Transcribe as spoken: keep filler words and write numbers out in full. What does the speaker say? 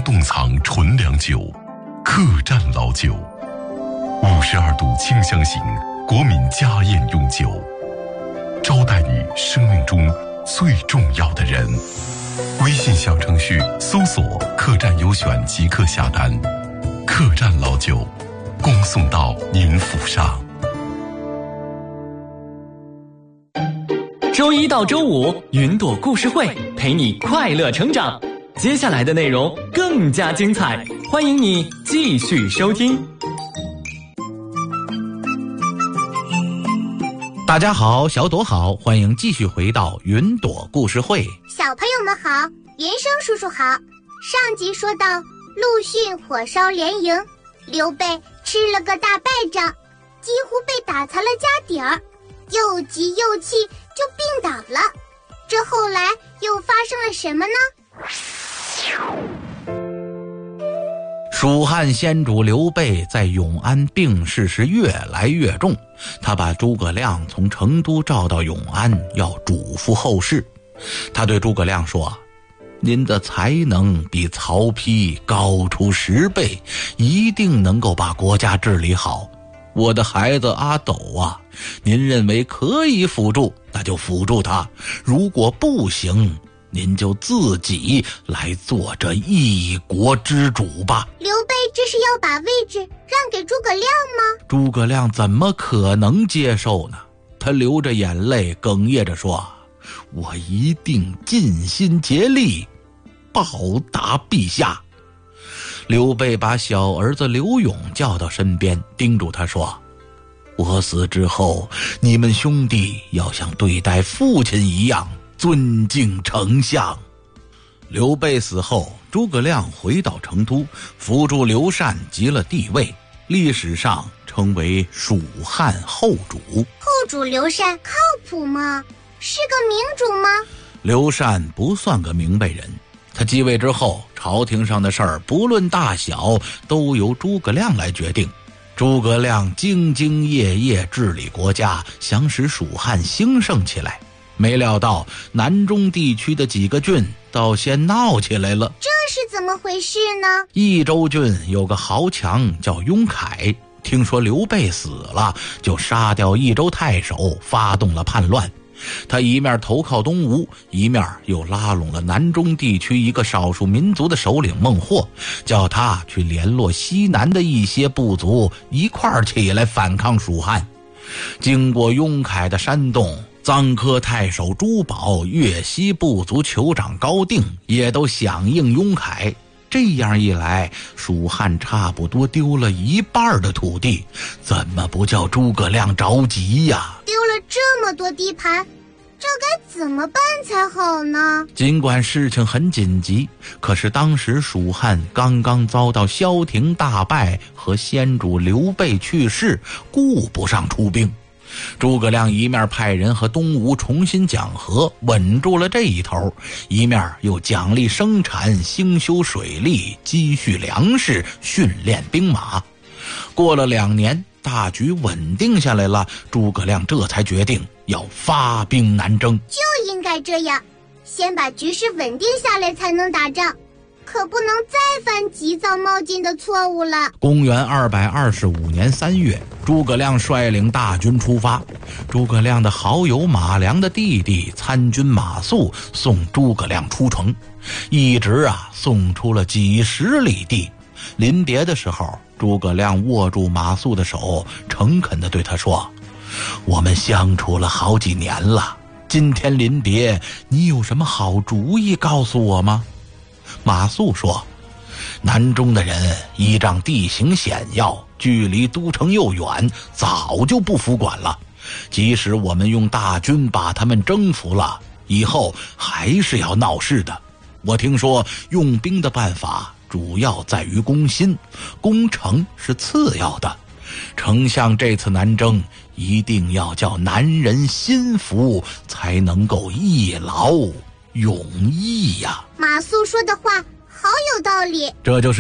冻藏纯粮酒，客栈老酒，五十二度清香型国民家宴用酒，招待你生命中最重要的人。微信小程序搜索客栈优选即可下单，客栈老酒恭送到您府上。 周一到周五，云朵故事会陪你快乐成长。接下来的内容更加精彩，欢迎你继续收听。 大家好，小朵好，欢迎继续回到云朵故事会。 小朋友们好，云生叔叔好。上集说到陆逊火烧连营，刘备吃了个大败仗，几乎被打残了家底儿，又急又气就病倒了。这后来又发生了什么呢？ 蜀汉先主刘备在永安病势是越来越重，他把诸葛亮从成都召到永安，要嘱咐后事。他对诸葛亮说，您的才能比曹丕高出十倍，一定能够把国家治理好。我的孩子阿斗啊，您认为可以辅助，那就辅助他，如果不行，您就自己来做这一国之主吧。 刘备这是要把位置让给诸葛亮吗？ 诸葛亮怎么可能接受呢？他流着眼泪哽咽着说，我一定尽心竭力报答陛下。刘备把小儿子刘永叫到身边，叮嘱他说，我死之后，你们兄弟要像对待父亲一样尊敬丞相。刘备死后，诸葛亮回到成都，扶助刘禅即了帝位，历史上称为蜀汉后主。 后主刘禅靠谱吗？是个明主吗？ 刘禅不算个明白人，他继位之后，朝廷上的事儿不论大小都由诸葛亮来决定。诸葛亮兢兢业业治理国家，想使蜀汉兴盛起来，没料到南中地区的几个郡倒先闹起来了。 这是怎么回事呢？ 益州郡有个豪强叫雍凯，听说刘备死了，就杀掉益州太守，发动了叛乱。他一面投靠东吴，一面又拉拢了南中地区一个少数民族的首领孟获，叫他去联络西南的一些部族，一块儿起来反抗蜀汉。经过雍凯的煽动，臧科太守朱宝、越西部族酋长高定也都响应雍凯。这样一来，蜀汉差不多丢了一半的土地，怎么不叫诸葛亮着急呀？ 丢了这么多地盘，这该怎么办才好呢？ 尽管事情很紧急，可是当时蜀汉刚刚遭到萧亭大败和先主刘备去世，顾不上出兵。诸葛亮一面派人和东吴重新讲和，稳住了这一头，一面又奖励生产，兴修水利，积蓄粮食，训练兵马。过了两年，大局稳定下来了，诸葛亮这才决定要发兵南征。 就应该这样，先把局势稳定下来才能打仗，可不能再犯急躁冒进的错误了。 公元二百二十五年三月，诸葛亮率领大军出发。诸葛亮的好友马良的弟弟参军马谡送诸葛亮出城，一直啊送出了几十里地。临别的时候，诸葛亮握住马谡的手，诚恳地对他说，我们相处了好几年了，今天临别，你有什么好主意告诉我吗？马谡说，南中的人依仗地形险要，距离都城又远，早就不服管了。即使我们用大军把他们征服了，以后还是要闹事的。我听说用兵的办法主要在于攻心，攻城是次要的。丞相这次南征一定要叫南人心服，才能够一劳永逸呀。 马谡说的话好有道理， 这就是